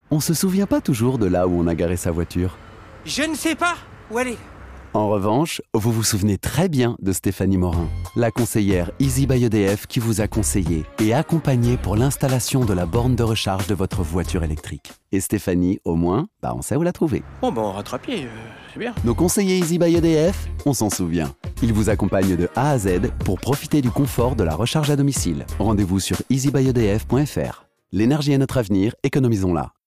On se souvient pas toujours de là où on a garé sa voiture. Je ne sais pas où aller. En revanche, vous vous souvenez très bien de Stéphanie Morin, la conseillère Easy by EDF qui vous a conseillé et accompagné pour l'installation de la borne de recharge de votre voiture électrique. Et Stéphanie, au moins, on sait où la trouver. Bon, en rattrapier, c'est bien. Nos conseillers Easy by EDF, on s'en souvient. Ils vous accompagnent de A à Z pour profiter du confort de la recharge à domicile. Rendez-vous sur easybyedf.fr. L'énergie est notre avenir, économisons-la.